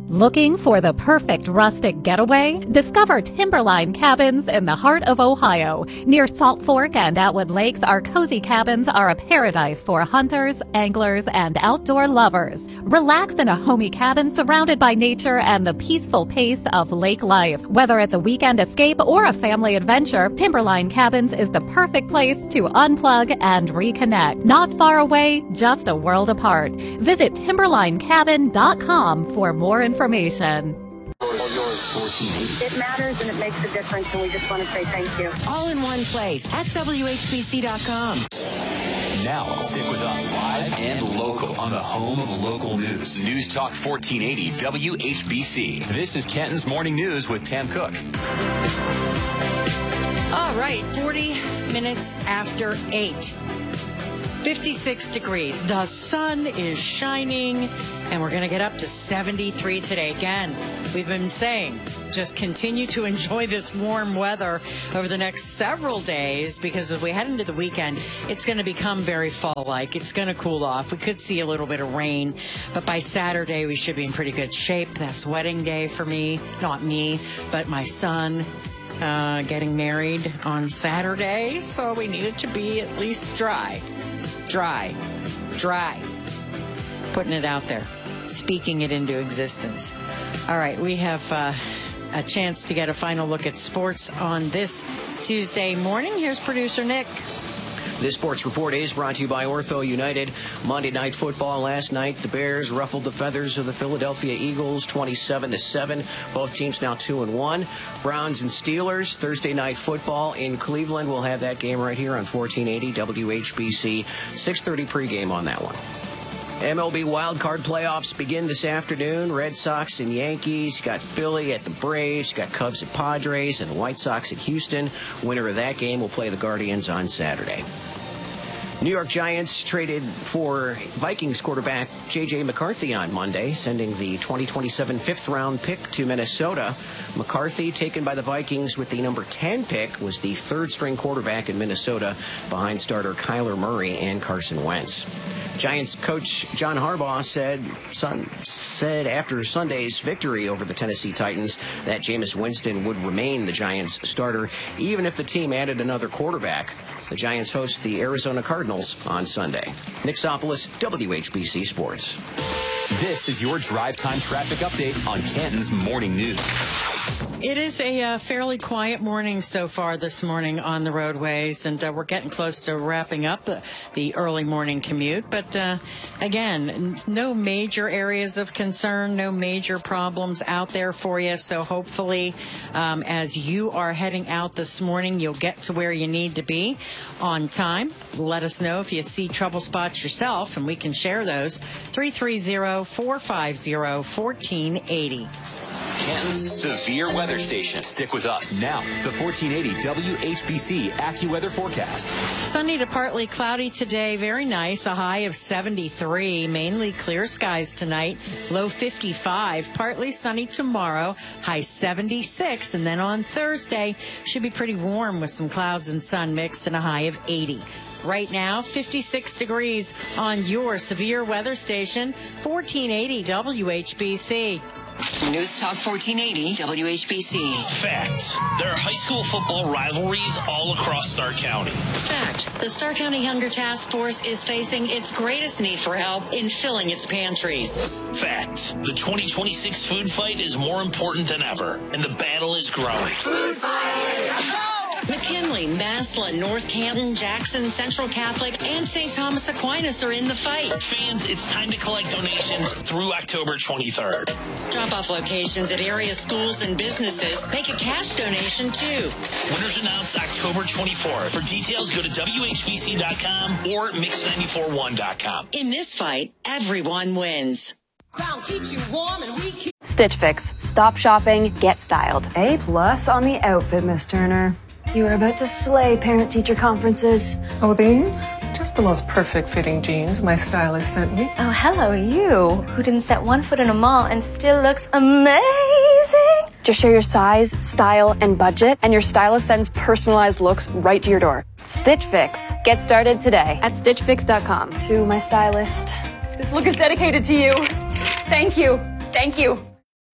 Looking for the perfect rustic getaway? Discover Timberline Cabins in the heart of Ohio. Near Salt Fork and Atwood Lakes, our cozy cabins are a paradise for hunters, anglers, and outdoor lovers. Relax in a homey cabin surrounded by nature and the peaceful pace of lake life. Whether it's a weekend escape or a family adventure, Timberline Cabins is the perfect place to unplug and reconnect. Not far away, just a world apart. Visit timberlinecabin.com for more information. It matters and it makes a difference, and we just want to say thank you. All in one place at WHBC.com. Now, stick with us live and local on the home of local news. News Talk 1480 WHBC. This is Kenton's Morning News with Tam Cook. All right, 40 minutes after 8. 56 degrees. The sun is shining, and we're going to get up to 73 today. Again, we've been saying just continue to enjoy this warm weather over the next several days, because as we head into the weekend, it's going to become very fall-like. It's going to cool off. We could see a little bit of rain, but by Saturday, we should be in pretty good shape. That's wedding day for me. Not me, but my son. Getting married on Saturday, so we need it to be at least dry. Putting it out there, speaking it into existence. All right, we have a chance to get a final look at sports on this Tuesday morning. Here's producer Nick. This sports report is brought to you by Ortho United. Monday Night Football last night, the Bears ruffled the feathers of the Philadelphia Eagles 27-7. Both teams now 2-1. Browns and Steelers, Thursday Night Football in Cleveland. We'll have that game right here on 1480 WHBC. 6:30 pregame on that one. MLB wildcard playoffs begin this afternoon. Red Sox and Yankees. You got Philly at the Braves. You got Cubs at Padres and the White Sox at Houston. Winner of that game will play the Guardians on Saturday. New York Giants traded for Vikings quarterback J.J. McCarthy on Monday, sending the 2027 fifth-round pick to Minnesota. McCarthy, taken by the Vikings with the number 10 pick, was the third-string quarterback in Minnesota behind starter Kyler Murray and Carson Wentz. Giants coach John Harbaugh said after Sunday's victory over the Tennessee Titans that Jameis Winston would remain the Giants starter even if the team added another quarterback. The Giants host the Arizona Cardinals on Sunday. Nick Sopolis, WHBC Sports. This is your drive time traffic update on Canton's Morning News. It is a fairly quiet morning so far this morning on the roadways, and we're getting close to wrapping up the early morning commute. But again, no major areas of concern, no major problems out there for you. So hopefully, as you are heading out this morning, you'll get to where you need to be on time. Let us know if you see trouble spots yourself, and we can share those. 330-450-1480. Canton's severe weather station. Stick with us. Now, the 1480 WHBC AccuWeather forecast. Sunny to partly cloudy today. Very nice. A high of 73. Mainly clear skies tonight. Low 55. Partly sunny tomorrow. High 76. And then on Thursday, should be pretty warm with some clouds and sun mixed and a high of 80. Right now, 56 degrees on your severe weather station. 1480 WHBC. News Talk 1480 WHBC. Fact. There are high school football rivalries all across Stark County. Fact. The Stark County Hunger Task Force is facing its greatest need for help in filling its pantries. Fact. The 2026 food fight is more important than ever, and the battle is growing. Food fight! McKinley, Massillon, North Canton, Jackson, Central Catholic, and St. Thomas Aquinas are in the fight. Fans, it's time to collect donations through October 23rd. Drop-off locations at area schools and businesses. Make a cash donation, too. Winners announced October 24th. For details, go to WHBC.com or Mix941.com. In this fight, everyone wins. Crown keeps you warm and we keep... Stitch Fix. Stop shopping, get styled. A+ on the outfit, Miss Turner. You are about to slay parent-teacher conferences. Oh, these? Just the most perfect fitting jeans my stylist sent me. Oh, hello, you, who didn't set one foot in a mall and still looks amazing. Just share your size, style, and budget, and your stylist sends personalized looks right to your door. Stitch Fix. Get started today at StitchFix.com. To my stylist, this look is dedicated to you. Thank you. Thank you.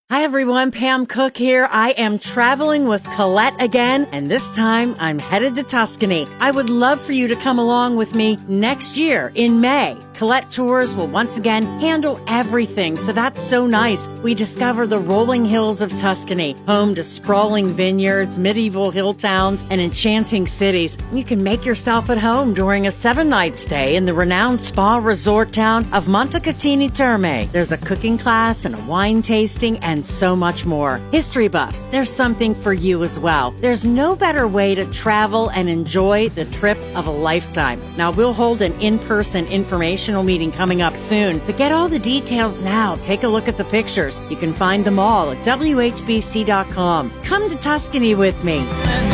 Hi everyone, Pam Cook here. I am traveling with Colette again, and this time I'm headed to Tuscany. I would love for you to come along with me next year in May. Colette Tours will once again handle everything, so that's so nice. We discover the rolling hills of Tuscany, home to sprawling vineyards, medieval hill towns, and enchanting cities. You can make yourself at home during a 7-night stay in the renowned spa resort town of Montecatini Terme. There's a cooking class and a wine tasting and so much more. History buffs, there's something for you as well. There's no better way to travel and enjoy the trip of a lifetime. Now, we'll hold an in-person informational meeting coming up soon, but get all the details now. Take a look at the pictures. You can find them all at WHBC.com. Come to Tuscany with me.